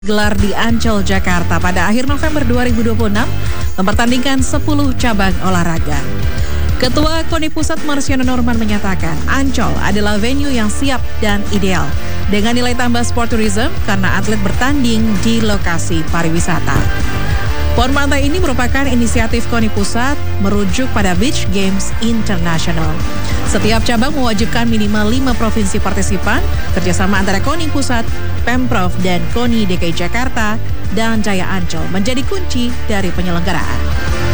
gelar di Ancol, Jakarta pada akhir November 2026 mempertandingkan 10 cabang olahraga. Ketua KONI Pusat Marsiono Norman menyatakan Ancol adalah venue yang siap dan ideal dengan nilai tambah sport tourism karena atlet bertanding di lokasi pariwisata. PON Pantai ini merupakan inisiatif KONI Pusat merujuk pada Beach Games International. Setiap cabang mewajibkan minimal 5 provinsi partisipan, kerjasama antara KONI Pusat, Pemprov, dan KONI DKI Jakarta dan Jaya Ancol menjadi kunci dari penyelenggaraan.